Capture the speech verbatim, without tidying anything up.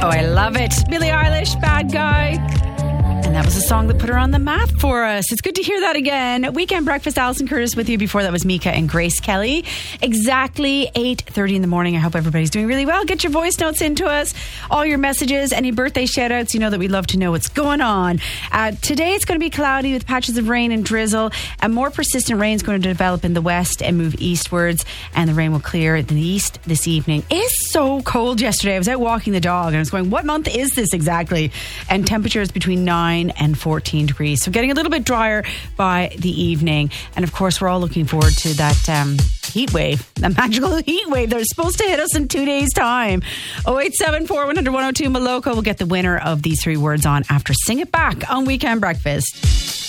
Oh, I love it. Billie Eilish, Bad Guy. And that was a song that put her on the map for us. It's good to hear that again. Weekend Breakfast, Alison Curtis with you. Before that was Mika and Grace Kelly. Exactly eight thirty in the morning. I hope everybody's doing really well. Get your voice notes into us. All your messages, any birthday shout outs. You know that we love to know what's going on. Uh, today it's going to be cloudy with patches of rain and drizzle. And more persistent rain is going to develop in the west and move eastwards. And the rain will clear in the east this evening. It's so cold yesterday. I was out walking the dog and I was going, what month is this exactly? And temperatures between nine and fourteen degrees. So getting a little bit drier by the evening. And of course, we're all looking forward to that um, heat wave, that magical heat wave that's supposed to hit us in two days' time. oh eight seven four, one hundred, one oh two Maloko will get the winner of these three words on after Sing It Back on Weekend Breakfast.